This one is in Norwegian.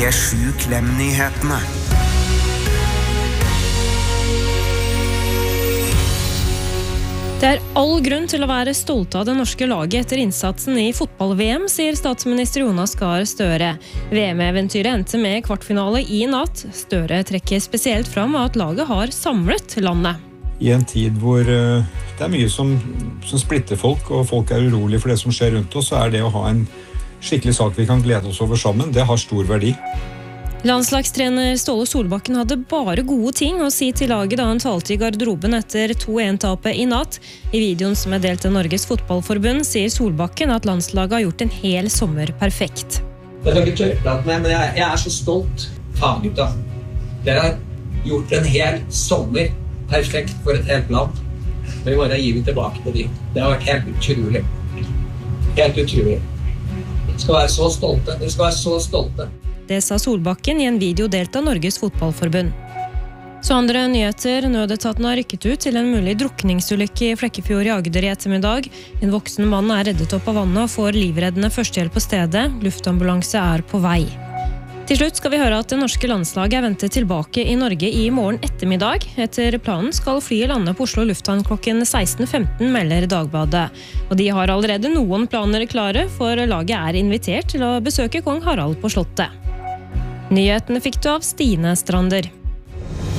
P7-Klem-nyhetene. Det all grunn til å være stolt av det norske laget etter innsatsen i fotball-VM, sier statsminister Jonas Gahr Støre. VM-eventyret endte med kvartfinale i natt. Støre trekker spesielt fram at laget har samlet landet. I en tid hvor det mye som splitter folk, og folk urolige for det som skjer rundt oss, så det å ha en skikkelig sak vi kan glede oss over sammen, det har stor verdi. Landslagstrener Ståle Solbakken hadde bare gode ting å si til laget da han talte i garderoben etter 2-1-tapet i natt. I videoen som delt av Norges Fotballforbund sier Solbakken at landslaget har gjort en hel sommer perfekt. Det kan ikke tørrprate med, men jeg så stolt. Faen, gutta. Dere har gjort en hel sommer perfekt for et helt land. Men i morgen gir vi tilbake på de. Det har vært helt utrolig. Helt utrolig. Dere skal være så stolte. Dere skal være så stolte. Det sa Solbakken i en video delt av Norges Fotballforbund. Så andre nyheter. Nødetaten har rykket ut til en mulig drukningsulykke i Flekkefjord i Agder i ettermiddag. En voksen mann reddet opp av vannet og får livreddende førstehjelp på stedet. Luftambulanse på vei. Til slutt skal vi høre at det norske landslaget ventet tilbake i Norge i morgen ettermiddag. Etter planen skal flyet lande på Oslo lufthavn klokken 16.15, melder Dagbladet. Og de har allerede noen planer klare, for laget invitert til å besøke kong Harald på slottet. Nyhetene fikk du av Stine Strander.